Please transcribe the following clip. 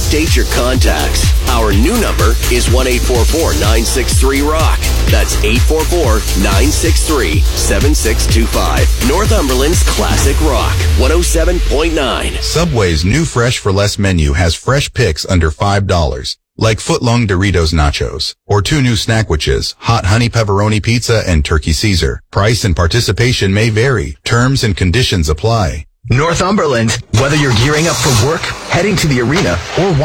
state your contacts. Our new number is 1-844-963-ROCK. That's 844-963-7625. Northumberland's Classic Rock, 107.9. Subway's new Fresh for Less menu has fresh picks under $5, like footlong Doritos Nachos, or 2 new Snackwitches, hot honey pepperoni pizza and turkey Caesar. Price and participation may vary. Terms and conditions apply. Northumberland, whether you're gearing up for work, heading to the arena, or